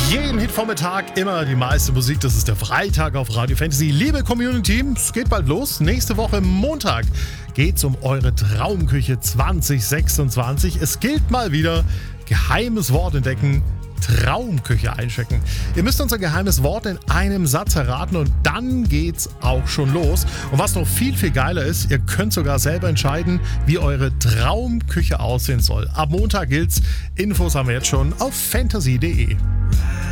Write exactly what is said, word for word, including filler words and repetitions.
Jeden Hitvormittag immer die meiste Musik. Das ist der Freitag auf Radio Fantasy. Liebe Community, es geht bald los. Nächste Woche Montag geht's um eure Traumküche zwanzig sechsundzwanzig. Es gilt mal wieder geheimes Wort entdecken. Traumküche einchecken. Ihr müsst unser geheimes Wort in einem Satz erraten und dann geht's auch schon los. Und was noch viel, viel geiler ist, ihr könnt sogar selber entscheiden, wie eure Traumküche aussehen soll. Ab Montag gilt's. Infos haben wir jetzt schon auf fantasy punkt de.